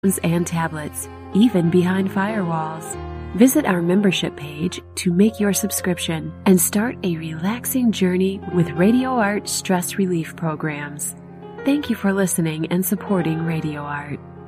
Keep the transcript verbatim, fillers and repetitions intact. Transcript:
and tablets, even behind firewalls. Visit our membership page to make your subscription and start a relaxing journey with RadioArt stress relief programs. Thank you for listening and supporting RadioArt.